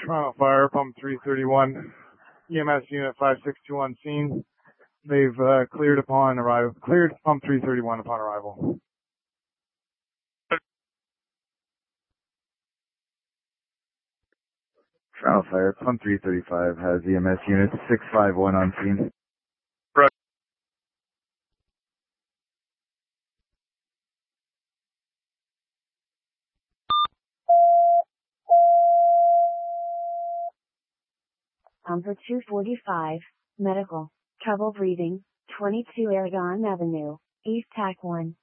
Toronto Fire, pump 331, EMS unit 562 on scene. They've cleared upon arrival. Cleared pump 331 upon arrival. Toronto Fire, pump 335 has EMS unit 651 on scene. Pumper 245, medical, trouble breathing, 22 Aragon Avenue, East TAC 1.